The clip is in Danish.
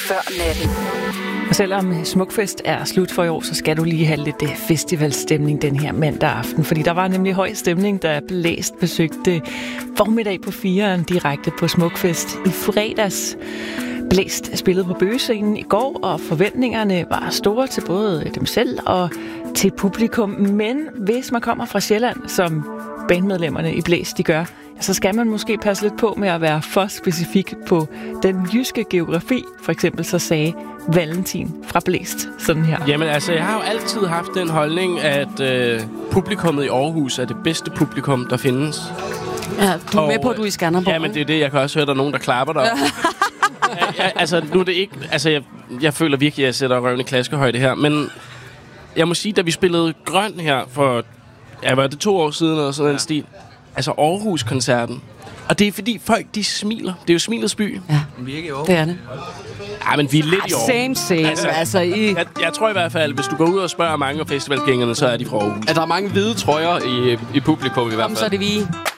før natten. Og selvom Smukfest er slut for i år, så skal du lige have lidt festivalstemning den her mandag aften. Fordi der var nemlig høj stemning, da Blæst besøgte formiddag på 4'eren direkte på Smukfest i fredags. Blæst spillede på Bøgescenen i går, og forventningerne var store til både dem selv og til publikum. Men hvis man kommer fra Sjælland, som bandmedlemmerne i Blæst de gør, så skal man måske passe lidt på med at være for specifik på den jyske geografi. For eksempel så sagde Valentin fra Blæst sådan her. Jamen altså, jeg har jo altid haft den holdning, at publikummet i Aarhus er det bedste publikum, der findes. Ja, du er med på, at du er i Skanderborg. Ja, men det er det. Jeg kan også høre, at der er nogen, der klapper der. Altså, nu er det ikke... Altså, jeg føler virkelig, at jeg sætter røven i klaskehøjde her. Men jeg må sige, da vi spillede Grøn her for... Ja, var det 2 år siden eller sådan en stil? Altså Aarhus-koncerten. Og det er fordi folk, de smiler. Det er jo smilets by. Ja, det er det. Ja, men vi er lidt i Aarhus. Same. Altså, jeg tror i hvert fald, hvis du går ud og spørger mange af festivalgængerne, så er de fra Aarhus. Er der mange hvide trøjer i publikum i hvert fald? Så er det vi.